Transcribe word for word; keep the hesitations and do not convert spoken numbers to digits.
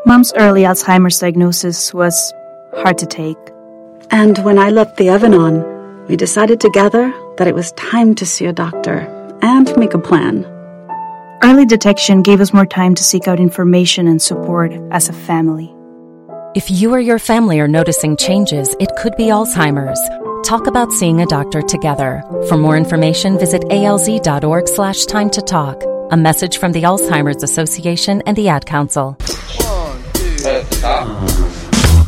Mom's early Alzheimer's diagnosis was hard to take. And when I left the oven on, we decided together that it was time to see a doctor and make a plan. Early detection gave us more time to seek out information and support as a family. If you or your family are noticing changes, it could be Alzheimer's. Talk about seeing a doctor together. For more information, visit alz.org slash time to talk. A message from the Alzheimer's Association and the Ad Council. One, two, at the top.